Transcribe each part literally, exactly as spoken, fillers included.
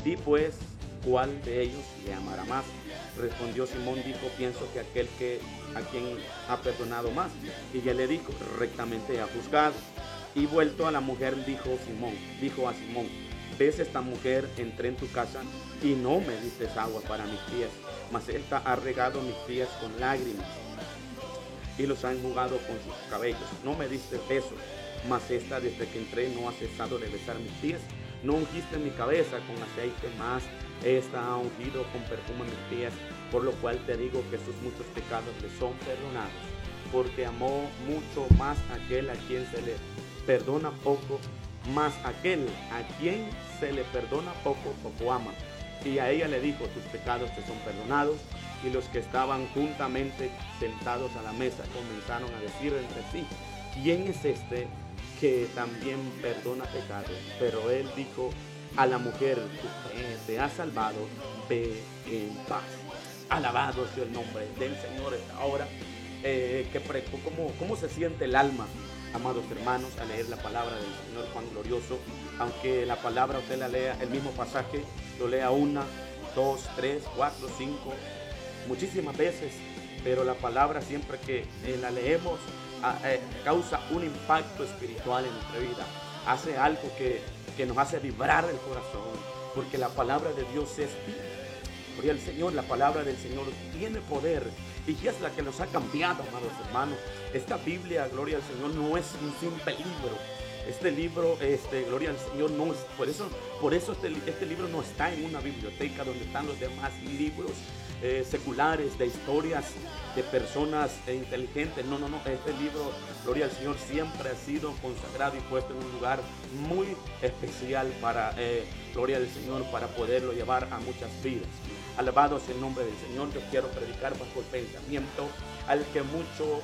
Di pues, ¿cuál de ellos le amará más? Respondió Simón, dijo, pienso que aquel que a quien ha perdonado más. Y él le dijo, rectamente ha juzgado. Y vuelto a la mujer, dijo Simón, dijo a Simón, ¿ves esta mujer? Entré en tu casa y no me diste agua para mis pies, mas esta ha regado mis pies con lágrimas y los ha enjugado con sus cabellos. No me diste besos, mas esta desde que entré no ha cesado de besar mis pies. No ungiste mi cabeza con aceite, mas esta ha ungido con perfume mis pies, por lo cual te digo que sus muchos pecados le son perdonados, porque amó mucho más aquel a quien se le perdona poco, más aquel a quien se le perdona poco, poco ama. Y a ella le dijo, tus pecados te son perdonados. Y los que estaban juntamente sentados a la mesa comenzaron a decir entre sí, ¿quién es este que también perdona pecados? Pero él dijo a la mujer, tu fe te ha salvado, ve en paz. Alabado sea el nombre del Señor esta hora. Eh, que pre, ¿cómo, ¿Cómo se siente el alma, amados hermanos, al leer la palabra del Señor Juan glorioso? Aunque la palabra usted la lea, el mismo pasaje, lo lea una, dos, tres, cuatro, cinco, muchísimas veces, pero la palabra siempre que eh, la leemos a, eh, causa un impacto espiritual en nuestra vida, hace algo que, que nos hace vibrar el corazón, porque la palabra de Dios es viva. Gloria al Señor, la palabra del Señor tiene poder y es la que nos ha cambiado, amados hermanos. Esta Biblia, gloria al Señor, no es un simple libro. Este libro, este, gloria al Señor, no es, por eso, por eso este, este libro no está en una biblioteca donde están los demás libros eh, seculares de historias de personas eh, inteligentes. No, no, no, este libro, gloria al Señor, siempre ha sido consagrado y puesto en un lugar muy especial para, eh, gloria al Señor, para poderlo llevar a muchas vidas. Alabado sea el nombre del Señor. Yo quiero predicar bajo el pensamiento, al que mucho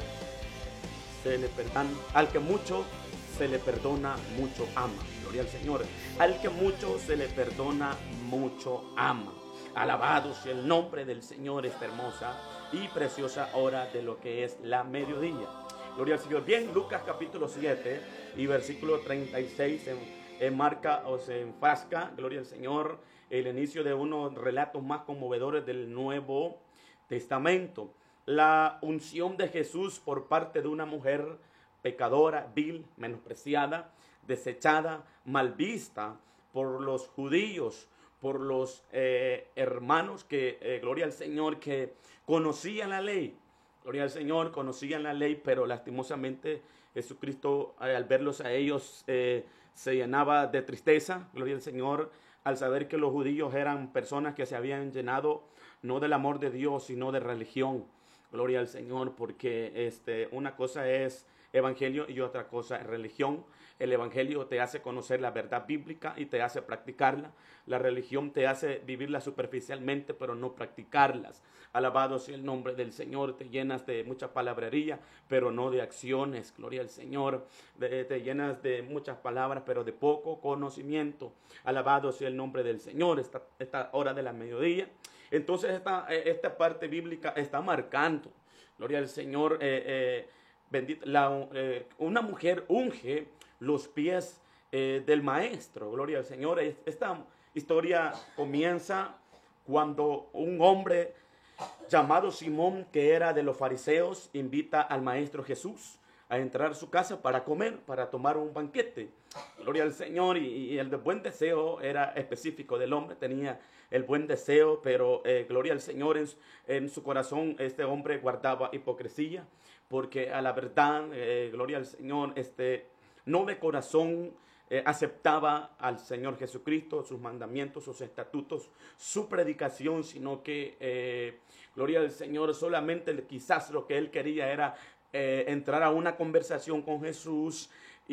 se le perdona, al que mucho se le perdona, mucho ama. Gloria al Señor. Al que mucho se le perdona, mucho ama. Alabado sea el nombre del Señor esta hermosa y preciosa hora de lo que es la mediodía. Gloria al Señor. Bien, Lucas capítulo siete y versículo treinta y seis en, en marca o se enfrasca, gloria al Señor, el inicio de unos relatos más conmovedores del Nuevo Testamento. La unción de Jesús por parte de una mujer pecadora, vil, menospreciada, desechada, mal vista por los judíos, por los eh, hermanos que, eh, gloria al Señor, que conocían la ley. Gloria al Señor, conocían la ley, pero lastimosamente Jesucristo, eh, al verlos a ellos, eh, se llenaba de tristeza. Gloria al Señor, al saber que los judíos eran personas que se habían llenado no del amor de Dios, sino de religión. Gloria al Señor, porque este, una cosa es evangelio y otra cosa es religión. El evangelio te hace conocer la verdad bíblica y te hace practicarla. La religión te hace vivirla superficialmente, pero no practicarlas. Alabado sea el nombre del Señor. Te llenas de mucha palabrería, pero no de acciones. Gloria al Señor. De, te llenas de muchas palabras, pero de poco conocimiento. Alabado sea el nombre del Señor. Esta, esta hora de la mediodía. Entonces esta, esta parte bíblica está marcando. Gloria al Señor. Eh, eh, bendita, la, eh, una mujer unge los pies eh, del maestro. Gloria al Señor. Esta historia comienza cuando un hombre llamado Simón, que era de los fariseos, invita al maestro Jesús a entrar a su casa para comer, para tomar un banquete. Gloria al Señor. Y, y el de buen deseo era específico del hombre, tenía el buen deseo, pero eh, gloria al Señor, en, en su corazón este hombre guardaba hipocresía, porque a la verdad, eh, gloria al Señor, este, no de corazón eh, aceptaba al Señor Jesucristo, sus mandamientos, sus estatutos, su predicación, sino que, eh, gloria al Señor, solamente quizás lo que él quería era eh, entrar a una conversación con Jesús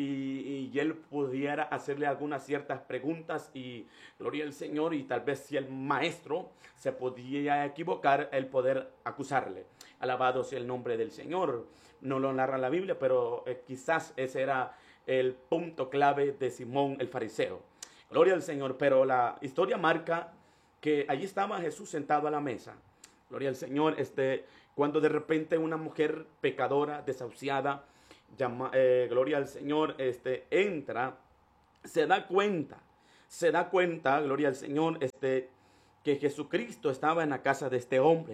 y, y él pudiera hacerle algunas ciertas preguntas y, gloria al Señor, y tal vez si el maestro se podía equivocar, el poder acusarle. Alabado sea el nombre del Señor. No lo narra la Biblia, pero eh, quizás ese era el punto clave de Simón el fariseo. Gloria al Señor. Pero la historia marca que allí estaba Jesús sentado a la mesa. Gloria al Señor. Este, cuando de repente una mujer pecadora, desahuciada, llama, eh, gloria al Señor, este, entra, se da cuenta, se da cuenta, gloria al Señor, este, que Jesucristo estaba en la casa de este hombre.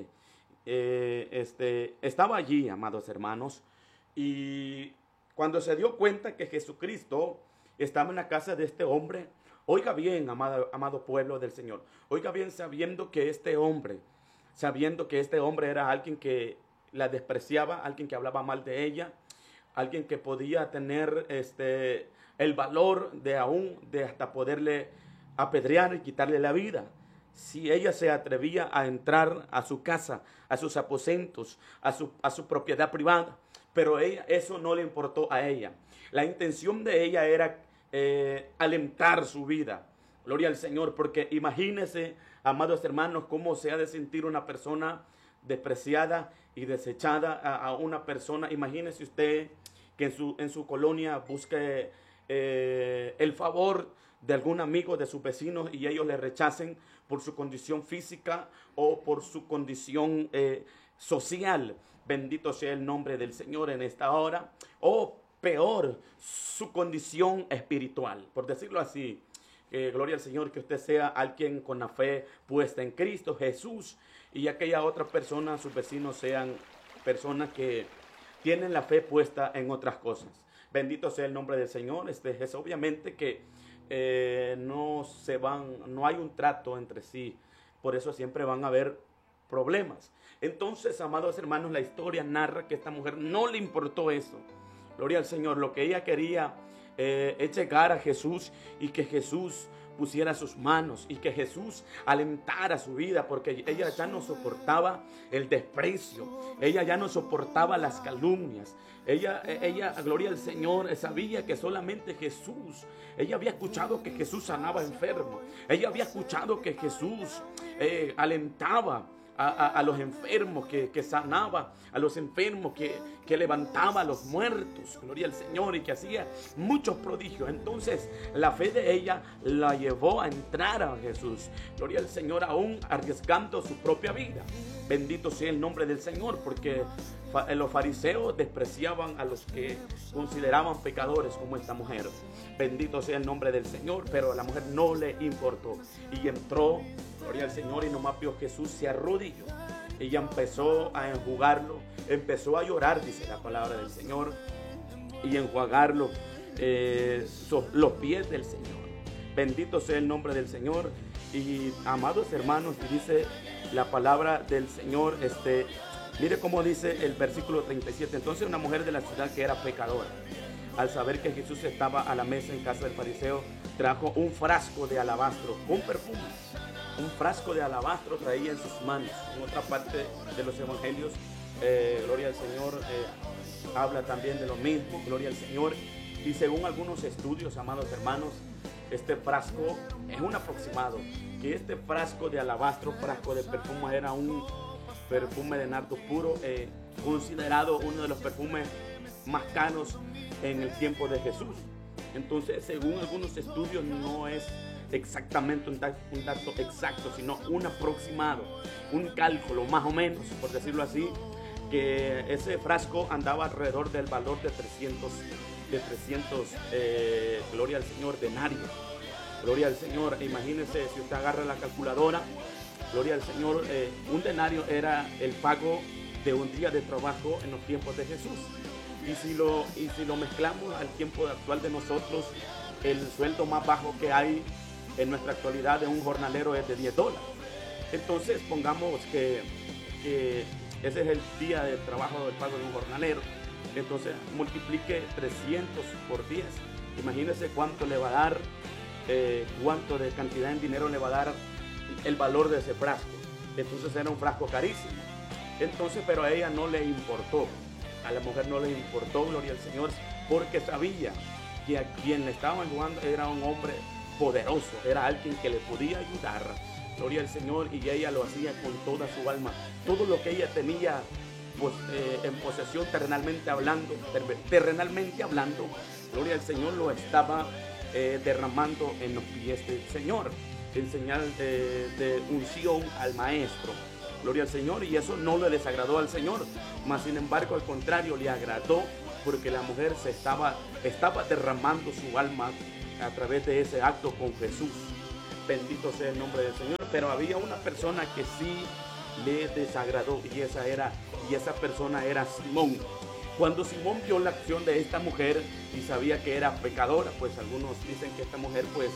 Eh, este, estaba allí, amados hermanos, y cuando se dio cuenta que Jesucristo estaba en la casa de este hombre, oiga bien, amado, amado pueblo del Señor, oiga bien, sabiendo que este hombre, sabiendo que este hombre era alguien que la despreciaba, alguien que hablaba mal de ella, alguien que podía tener este, el valor de aún, de hasta poderle apedrear y quitarle la vida. Si ella se atrevía a entrar a su casa, a sus aposentos, a su, a su propiedad privada, pero ella, eso no le importó a ella. La intención de ella era eh, alentar su vida. Gloria al Señor, porque imagínense, amados hermanos, cómo se ha de sentir una persona despreciada y desechada a, a una persona. Imagínese usted que en su, en su colonia busque eh, el favor de algún amigo, de sus vecinos, y ellos le rechacen por su condición física o por su condición eh, social. Bendito sea el nombre del Señor en esta hora. O peor, su condición espiritual, por decirlo así. Eh, gloria al Señor, que usted sea alguien con la fe puesta en Cristo Jesús, y aquella otra persona, sus vecinos, sean personas que tienen la fe puesta en otras cosas. Bendito sea el nombre del Señor. Este es obviamente que eh, no se van, no hay un trato entre sí, por eso siempre van a haber problemas. Entonces, amados hermanos, la historia narra que a esta mujer no le importó eso. Gloria al Señor. Lo que ella quería eh, es llegar a Jesús y que Jesús pusiera sus manos y que Jesús alentara su vida, porque ella ya no soportaba el desprecio, ella ya no soportaba las calumnias. Ella, ella, gloria al Señor, sabía que solamente Jesús, ella había escuchado que Jesús sanaba enfermos, ella había escuchado que Jesús eh, alentaba A, a, a los enfermos, que, que sanaba a los enfermos, que, que levantaba a los muertos, gloria al Señor, y que hacía muchos prodigios. Entonces la fe de ella la llevó a entrar a Jesús, gloria al Señor, aún arriesgando su propia vida. Bendito sea el nombre del Señor, porque los fariseos despreciaban a los que consideraban pecadores como esta mujer. Bendito sea el nombre del Señor, pero a la mujer no le importó y entró, gloria al Señor, y nomás vio Jesús, se arrodilló. Ella empezó a enjugarlo, empezó a llorar, dice la palabra del Señor, y enjuagarlo eh, los pies del Señor. Bendito sea el nombre del Señor. Y amados hermanos, y dice la palabra del Señor, este, mire cómo dice el versículo treinta y siete. Entonces una mujer de la ciudad que era pecadora, al saber que Jesús estaba a la mesa en casa del fariseo, trajo un frasco de alabastro con perfume. Un frasco de alabastro traía en sus manos. En otra parte de los evangelios, eh, gloria al Señor, eh, habla también de lo mismo, gloria al Señor. Y según algunos estudios, amados hermanos, este frasco es un aproximado, que este frasco de alabastro, frasco de perfume, era un perfume de nardo puro, eh, considerado uno de los perfumes más caros en el tiempo de Jesús. Entonces, según algunos estudios, no es exactamente un dato, un dato exacto, sino un aproximado, un cálculo más o menos, por decirlo así, que ese frasco andaba alrededor del valor de trescientos, de trescientos eh, gloria al Señor, denarios. Gloria al Señor. Imagínense, si usted agarra la calculadora, gloria al Señor, eh, un denario era el pago de un día de trabajo en los tiempos de Jesús. Y si lo, y si lo mezclamos al tiempo actual de nosotros, el sueldo más bajo que hay en nuestra actualidad de un jornalero es de diez dólares. Entonces pongamos que, que ese es el día de trabajo del pago de un jornalero. Entonces multiplique trescientos por diez. Imagínese cuánto le va a dar, eh, cuánto de cantidad en dinero le va a dar el valor de ese frasco. Entonces era un frasco carísimo. Entonces, pero a ella no le importó. A la mujer no le importó, gloria al Señor, porque sabía que a quien le estaban jugando era un hombre poderoso, era alguien que le podía ayudar, gloria al Señor, y ella lo hacía con toda su alma. Todo lo que ella tenía pues, eh, en posesión, terrenalmente hablando, terrenalmente hablando, gloria al Señor, lo estaba eh, derramando en los pies del Señor, en señal de, de unción al Maestro. Gloria al Señor, y eso no le desagradó al Señor, mas sin embargo al contrario le agradó, porque la mujer se estaba, estaba derramando su alma a través de ese acto con Jesús. Bendito sea el nombre del Señor. Pero había una persona que sí le desagradó y esa era y esa persona era Simón. Cuando Simón vio la acción de esta mujer y sabía que era pecadora, pues algunos dicen que esta mujer pues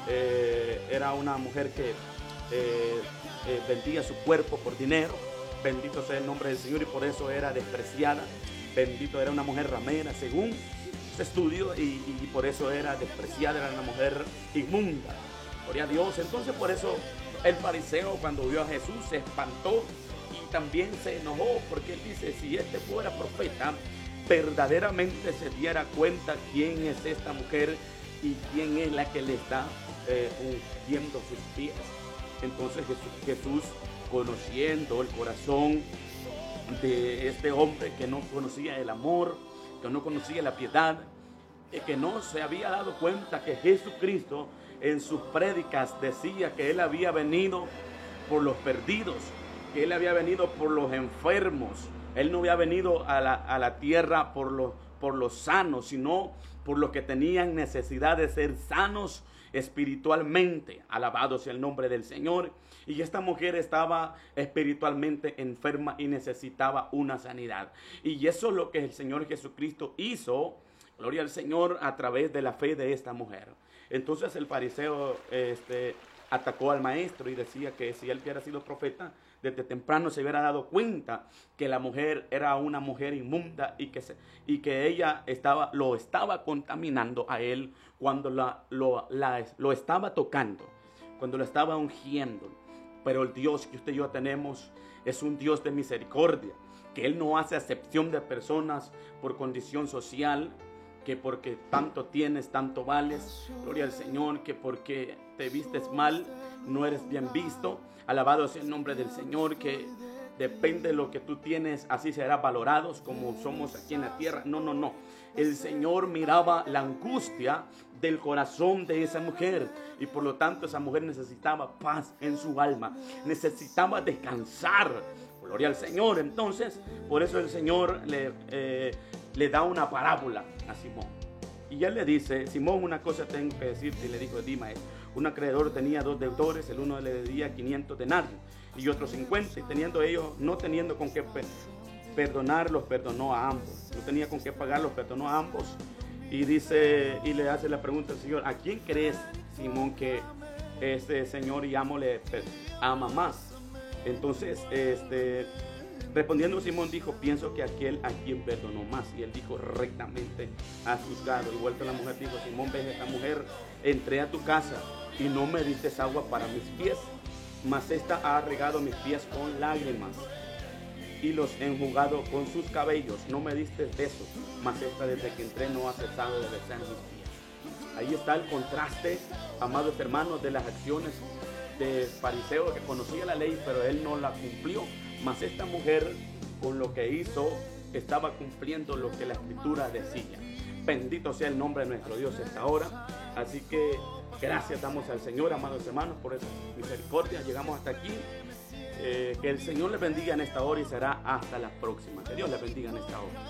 eh, era una mujer que eh, eh, vendía su cuerpo por dinero. Bendito sea el nombre del Señor, y por eso era despreciada. Bendito, era una mujer ramera según se estudió, y, y por eso era despreciada, era una mujer inmunda. Gloria a Dios. Entonces por eso el fariseo, cuando vio a Jesús, se espantó y también se enojó, porque él dice: si este fuera profeta, verdaderamente se diera cuenta quién es esta mujer y quién es la que le está eh, ungiendo sus pies. Entonces Jesús, Jesús, conociendo el corazón de este hombre que no conocía el amor, que no conocía la piedad, que no se había dado cuenta que Jesucristo en sus prédicas decía que Él había venido por los perdidos, que Él había venido por los enfermos. Él no había venido a la, a la tierra por los, por los sanos, sino por los que tenían necesidad de ser sanos espiritualmente. Alabado sea el nombre del Señor. Y esta mujer estaba espiritualmente enferma y necesitaba una sanidad. Y eso es lo que el Señor Jesucristo hizo, gloria al Señor, a través de la fe de esta mujer. Entonces el fariseo este, atacó al maestro y decía que si él hubiera sido profeta, desde temprano se hubiera dado cuenta que la mujer era una mujer inmunda y que, se, y que ella estaba, lo estaba contaminando a él cuando la, lo, la, lo estaba tocando, cuando lo estaba ungiendo. Pero el Dios que usted y yo tenemos es un Dios de misericordia, que Él no hace acepción de personas por condición social, que porque tanto tienes, tanto vales. Gloria al Señor. Que porque te vistes mal, no eres bien visto. Alabado sea el nombre del Señor. Que depende de lo que tú tienes, así serás valorados como somos aquí en la tierra. No, no, no. El Señor miraba la angustia del corazón de esa mujer, y por lo tanto esa mujer necesitaba paz en su alma, necesitaba descansar. Gloria al Señor. Entonces, por eso el Señor le, eh, le da una parábola a Simón. Y él le dice: Simón, una cosa tengo que decirte. Y le dijo: Dime. Un acreedor tenía dos deudores, el uno le debía quinientos denarios y otro cincuenta, y teniendo ellos, no teniendo con qué perdonar, los perdonó a ambos. No tenía con qué pagar, los perdonó a ambos. Y dice, y le hace la pregunta al Señor: ¿a quién crees, Simón, que este señor y amo le ama más? Entonces, este, respondiendo Simón dijo: pienso que aquel a quien perdonó más. Y él dijo: rectamente has juzgado. Y vuelta la mujer dijo: Simón, ves esta mujer, entré a tu casa y no me diste agua para mis pies, mas esta ha regado mis pies con lágrimas y los enjugado con sus cabellos. No me diste besos, mas esta desde que entré no ha cesado de besar mis pies. Ahí está el contraste, amados hermanos, de las acciones de fariseo, que conocía la ley, pero él no la cumplió. Mas esta mujer, con lo que hizo, estaba cumpliendo lo que la Escritura decía. Bendito sea el nombre de nuestro Dios esta hora. Así que gracias damos al Señor, amados hermanos, por esa misericordia. Llegamos hasta aquí. Eh, que el Señor les bendiga en esta hora y será hasta la próxima. Que Dios les bendiga en esta hora.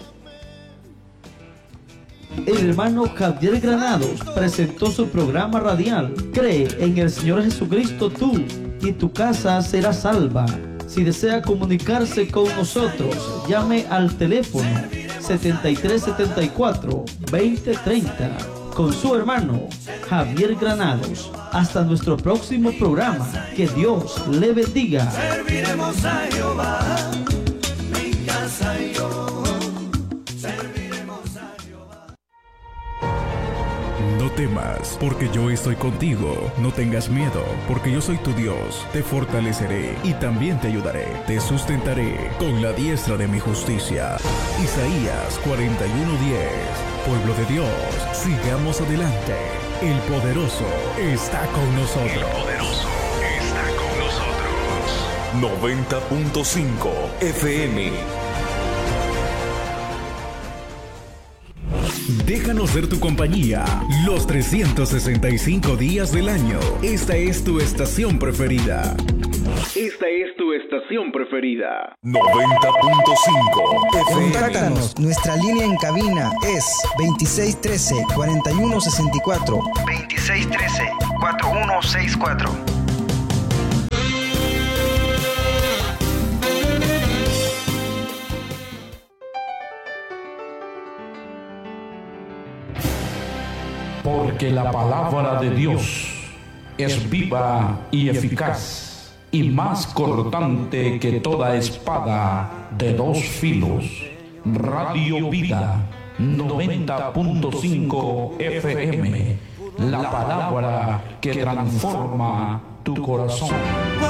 El hermano Javier Granados presentó su programa radial Cree en el Señor Jesucristo tú y tu casa será salva. Si desea comunicarse con nosotros, llame al teléfono setenta y tres setenta y cuatro veinte treinta con su hermano Javier Granados. Hasta nuestro próximo programa. Que Dios le bendiga. Serviremos a Jehová, mi casa y yo. Serviremos a Jehová. No temas, porque yo estoy contigo. No tengas miedo, porque yo soy tu Dios. Te fortaleceré y también te ayudaré. Te sustentaré con la diestra de mi justicia. Isaías cuarenta y uno diez. Pueblo de Dios, sigamos adelante. El poderoso está con nosotros. El poderoso está con nosotros. noventa punto cinco F M. Déjanos ser tu compañía los trescientos sesenta y cinco días del año. Esta es tu estación preferida. Esta es tu estación preferida. noventa punto cinco F M. Contáctanos, nuestra línea en cabina es veintiséis trece, cuarenta y uno sesenta y cuatro. veintiséis trece, cuarenta y uno sesenta y cuatro. Porque la palabra de Dios es viva y eficaz, y más cortante que toda espada de dos filos. Radio Vida noventa punto cinco F M, la palabra que transforma tu corazón.